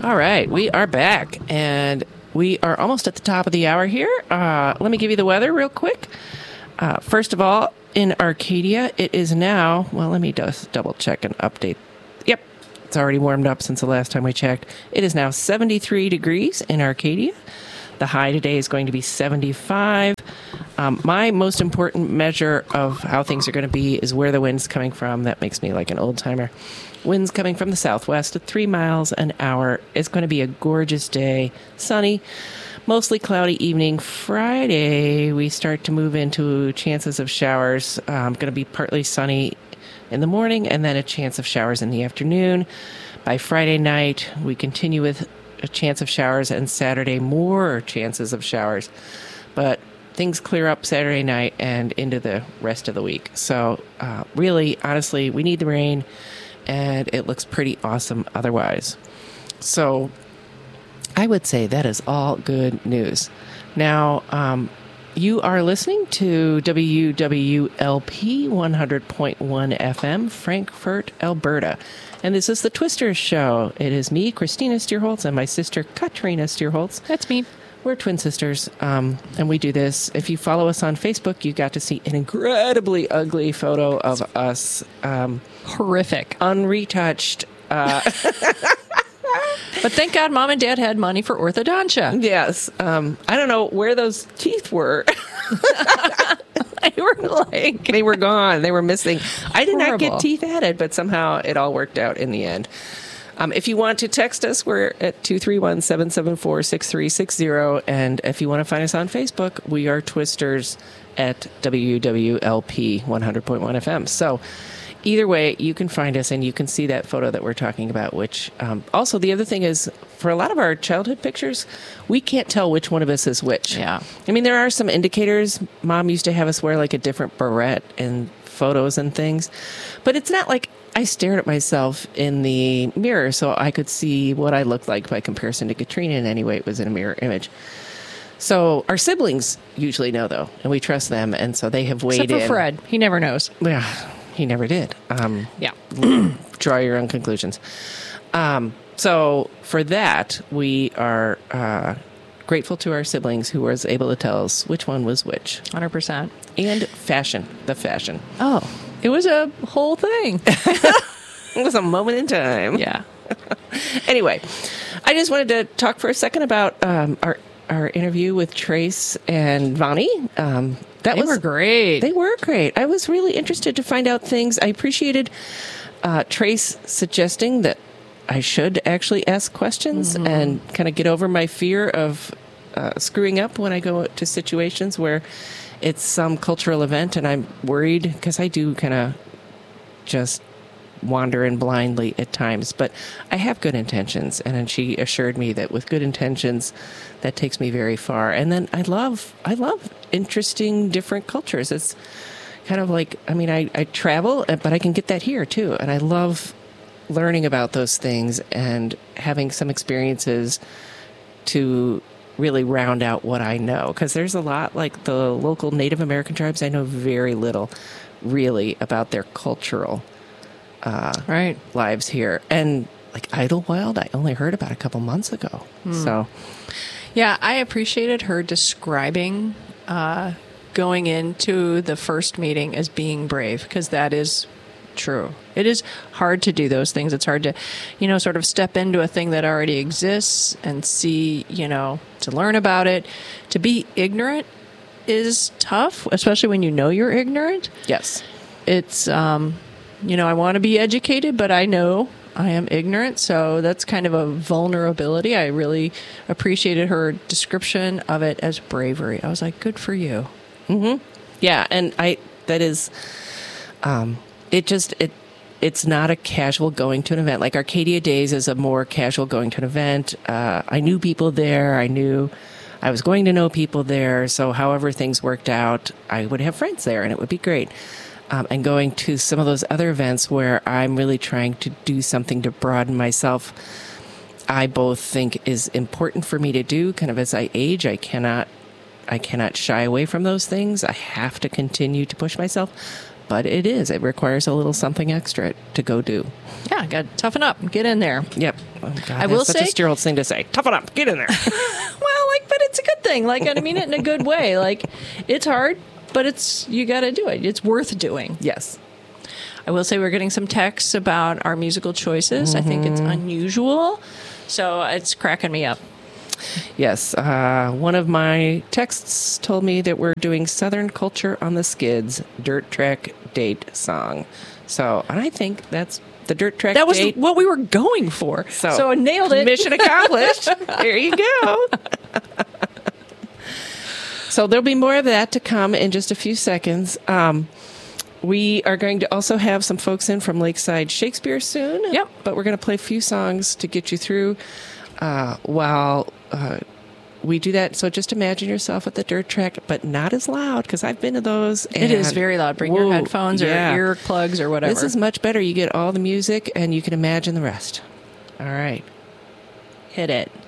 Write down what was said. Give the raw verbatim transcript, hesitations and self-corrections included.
All right, we are back, and we are almost at the top of the hour here. Uh, let me give you the weather real quick. Uh, first of all, in Arcadia, it is now, well, let me just double check and update. Yep, it's already warmed up since the last time we checked. It is now seventy-three degrees in Arcadia. The high today is going to be seventy-five. Um, my most important measure of how things are going to be is where the wind's coming from. That makes me like an old timer. Winds coming from the southwest at three miles an hour. It's going to be a gorgeous day. Sunny, mostly cloudy evening. Friday, we start to move into chances of showers. Um, going to be partly sunny in the morning and then a chance of showers in the afternoon. By Friday night, we continue with a chance of showers, and Saturday, more chances of showers. But things clear up Saturday night and into the rest of the week. So uh, really, honestly, we need the rain, and it looks pretty awesome otherwise. So I would say that is all good news. Now, um, you are listening to W W L P one hundred point one F M, Frankfurt, Alberta. And this is the Twisters Show. It is me, Christina Steerholtz, and my sister, Katrina Steerholtz. That's me. We're twin sisters, um, and we do this. If you follow us on Facebook, you got to see an incredibly ugly photo of us. Um, Horrific. Unretouched. Uh, but thank God Mom and Dad had money for orthodontia. Yes. Um, I don't know where those teeth were. They were like, they were gone. They were missing. I did Horrible. not get teeth added, but somehow it all worked out in the end. Um, if you want to text us, we're at two three one, seven seven four, six three six zero. And if you want to find us on Facebook, we are Twisters at W W L P one hundred point one F M. So either way, you can find us and you can see that photo that we're talking about, which um, also the other thing is, for a lot of our childhood pictures, we can't tell which one of us is which. Yeah. I mean, there are some indicators. Mom used to have us wear like a different barrette in photos and things, but it's not like I stared at myself in the mirror so I could see what I looked like by comparison to Katrina in any way it was in a mirror image. So our siblings usually know, though, and we trust them, and so they have weighed Except for in. Fred. He never knows. Yeah, he never did. Um, Yeah. draw your own conclusions. Um, so for that, we are uh, grateful to our siblings who was able to tell us which one was which. one hundred percent. And fashion, the fashion. Oh, it was a whole thing. It was a moment in time. Yeah. Anyway, I just wanted to talk for a second about um, our our interview with Trace and Vonnie. Um, that They was were great. They were great. I was really interested to find out things. I appreciated uh, Trace suggesting that I should actually ask questions mm-hmm. and kind of get over my fear of uh, screwing up when I go to situations where it's some cultural event and I'm worried, because I do kind of just wander in blindly at times, but I have good intentions, and then she assured me that with good intentions that takes me very far. And then I love I love interesting different cultures. It's kind of like, I mean, I, I travel, but I can get that here too, and I love learning about those things and having some experiences to really round out what I know, because there's a lot, like the local Native American tribes, I know very little really about their cultural uh, right. lives here. And like Idlewild, I only heard about a couple months ago. Hmm. So, yeah, I appreciated her describing uh, going into the first meeting as being brave, because that is true. It is hard to do those things. It's hard to, you know, sort of step into a thing that already exists and see, you know, to learn about it. To be ignorant is tough, especially when you know you're ignorant. yes. It's, um, you know, I want to be educated, but I know I am ignorant. So that's kind of a vulnerability. I really appreciated her description of it as bravery. I was like, good for you. Mm-hmm. Yeah. And I, that is, um, it just, it, it's not a casual going to an event. Like Arcadia Days is a more casual going to an event. Uh, I knew people there. I knew I was going to know people there. So however things worked out, I would have friends there and it would be great. Um, and going to some of those other events where I'm really trying to do something to broaden myself, I both think is important for me to do. Kind of as I age, I cannot, I cannot shy away from those things. I have to continue to push myself. but it is. It requires a little something extra to go do. Yeah, got to toughen up and get in there. Yep. Oh, God, I will that's such say- a sterile thing to say. Toughen up. Get in there. Well, like, but it's a good thing. Like, I mean it in a good way. Like, it's hard, but it's you got to do it. It's worth doing. Yes. I will say we're getting some texts about our musical choices. I think it's unusual, so it's cracking me up. Yes. Uh, one of my texts told me that we're doing Southern Culture on the Skids dirt track date song. So, and I think that's the dirt track That was date. what we were going for. So, So, I nailed it. Mission accomplished. There you go. So there'll be more of that to come in just a few seconds. Um, we are going to also have some folks in from Lakeside Shakespeare soon. Yep. But we're going to play a few songs to get you through uh, while uh, we do that. So just imagine yourself at the dirt track, but not as loud, because I've been to those. It is and- very loud. Bring Whoa, your headphones yeah. or earplugs or whatever. This is much better. You get all the music and you can imagine the rest. All right. Hit it.